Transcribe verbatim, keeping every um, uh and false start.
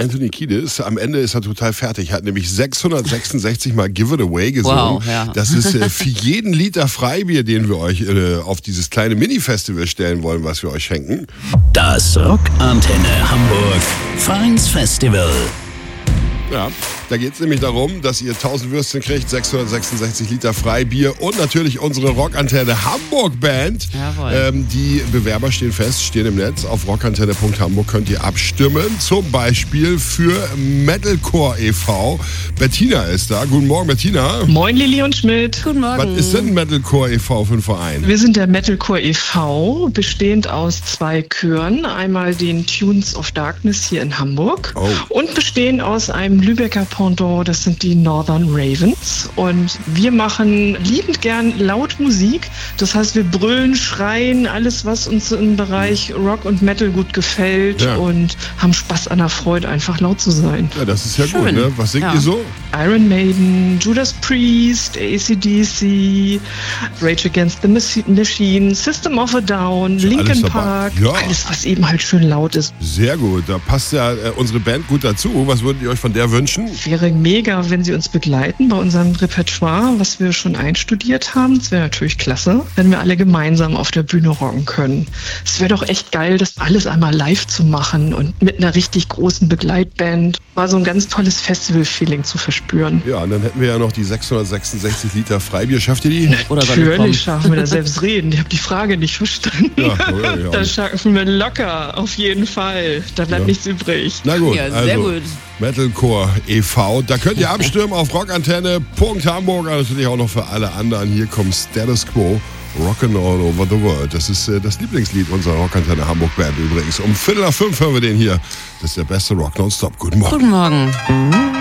Anthony Kiedis. Am Ende ist er total fertig. Er hat nämlich sechshundertsechsundsechzig Mal Give It Away gesungen. Wow, ja. Das ist äh, für jeden Liter Freibier, den wir euch äh, auf dieses kleine Mini-Festival stellen wollen, was wir euch schenken. Das Rockantenne Hamburg Vereins Festival. Ja, da geht es nämlich darum, dass ihr tausend Würstchen kriegt, sechshundertsechsundsechzig Liter Freibier und natürlich unsere Rockantenne Hamburg Band. Jawohl. Ähm, die Bewerber stehen fest, stehen im Netz. Auf rockantenne punkt hamburg könnt ihr abstimmen. Zum Beispiel für Metalcore e V. Bettina ist da. Guten Morgen, Bettina. Moin, Lili und Schmidt. Guten Morgen. Was ist denn Metalcore e V für ein Verein? Wir sind der Metalcore e V, bestehend aus zwei Chören. Einmal den Tunes of Darkness hier in Hamburg Oh. und bestehen aus einem Lübecker Pendant, das sind die Northern Ravens. Und wir machen liebend gern laut Musik. Das heißt, wir brüllen, schreien, alles, was uns im Bereich Rock und Metal gut gefällt Ja. und haben Spaß an der Freude, einfach laut zu sein. Ja, das ist ja Schön. gut, ne? Was singt Ja. ihr so? Iron Maiden, Judas Priest, A C D C, Rage Against the Mas- Machine, System of a Down, Ist ja alles Linkin dabei. Park, Ja. alles, was eben halt schön laut ist. Sehr gut, da passt ja äh, unsere Band gut dazu. Was würdet ihr euch von der wünschen? Wäre mega, wenn Sie uns begleiten bei unserem Repertoire, was wir schon einstudiert haben. Das wäre natürlich klasse, wenn wir alle gemeinsam auf der Bühne rocken können. Es wäre doch echt geil, das alles einmal live zu machen und mit einer richtig großen Begleitband. War so ein ganz tolles Festival-Feeling zu verspüren. Ja, und dann hätten wir ja noch die sechshundertsechsundsechzig Liter Freibier. Schafft ihr die? Oder soll ich kommen? Natürlich schaffen wir das selbst reden. Ich habe die Frage nicht verstanden. Ja, ja, ja. Das schaffen wir locker, auf jeden Fall. Da bleibt Ja. nichts übrig. Na gut, Ja, sehr also gut. Metalcore e V. Da könnt ihr abstimmen auf rockantenne punkt hamburg. Natürlich auch noch für alle anderen. Hier kommt Status Quo. Rockin' all over the world. Das ist äh, das Lieblingslied unserer Rockantenne Hamburg Band übrigens. Um Viertel nach fünf hören wir den hier. Das ist der beste Rock nonstop. Guten Morgen. Guten Morgen.